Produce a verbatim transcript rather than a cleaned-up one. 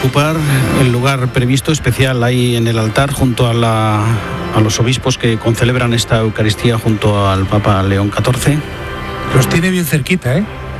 ocupar el lugar previsto especial ahí en el altar junto a, la, a los obispos que concelebran esta Eucaristía junto al Papa León catorce. Los tiene bien cerquita, ¿eh?